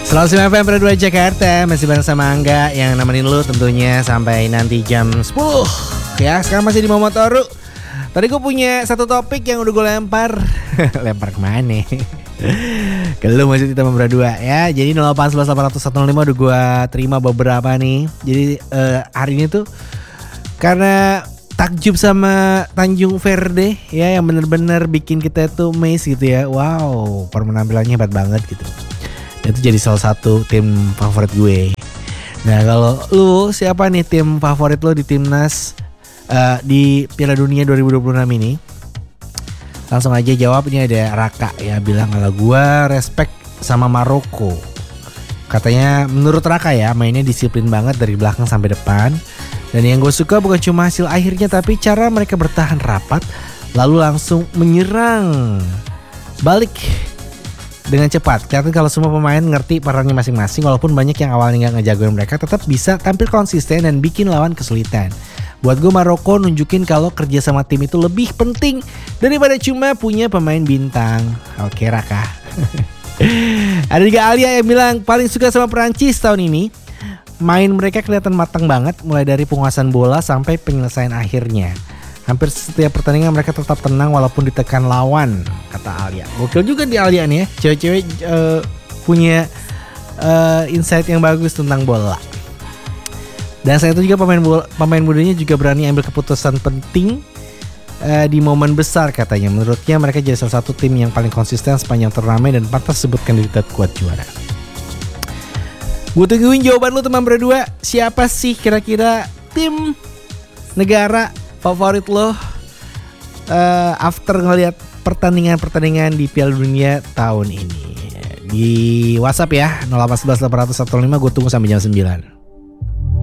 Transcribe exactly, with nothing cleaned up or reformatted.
Selalu F M Perdua Jakarta, masih bareng sama Angga yang nemenin lu tentunya sampai nanti jam sepuluh. Ya, sekarang masih di Momotoru. Tadi gue punya satu topik yang udah gue lempar. Lempar kemana? Ke lu masih di teman berdua ya. Jadi nol delapan satu satu delapan satu nol lima udah gue terima beberapa nih. Jadi uh, hari ini tuh karena takjub sama Tanjung Verde ya, yang bener-bener bikin kita tuh amazed gitu ya. Wow, penampilannya hebat banget gitu. Dan itu jadi salah satu tim favorit gue. Nah, kalau lu siapa nih tim favorit lu di timnas uh, di Piala Dunia dua ribu dua puluh enam ini? Langsung aja jawab. Ini ada Raka ya, bilang kalau gue respect sama Maroko. Katanya menurut Raka ya, mainnya disiplin banget dari belakang sampai depan. Dan yang gue suka bukan cuma hasil akhirnya, tapi cara mereka bertahan rapat lalu langsung menyerang balik dengan cepat. Kelihatan kalau semua pemain ngerti perannya masing-masing, walaupun banyak yang awalnya gak ngejagoin mereka, tetap bisa tampil konsisten dan bikin lawan kesulitan. Buat gue Maroko nunjukin kalau kerja sama tim itu lebih penting daripada cuma punya pemain bintang. Oke Raka. Ada juga Alia yang bilang paling suka sama Perancis tahun ini. Main mereka kelihatan matang banget, mulai dari penguasaan bola sampai penyelesaian akhirnya. Hampir setiap pertandingan mereka tetap tenang walaupun ditekan lawan, kata Alia. Gokil juga di Alia nih ya, cewek-cewek uh, punya uh, insight yang bagus tentang bola. Dan selain itu juga pemain bola, pemain mudanya juga berani ambil keputusan penting uh, di momen besar katanya. Menurutnya mereka jadi salah satu tim yang paling konsisten sepanjang turnamen dan pantas sebut kandidat kuat juara. Gue tungguin jawaban lu teman berdua. Siapa sih kira-kira tim negara favorit lo uh, after ngelihat pertandingan-pertandingan di Piala Dunia tahun ini? Di WhatsApp ya nol delapan satu satu delapan satu nol lima. Gue tunggu sampai jam sembilan.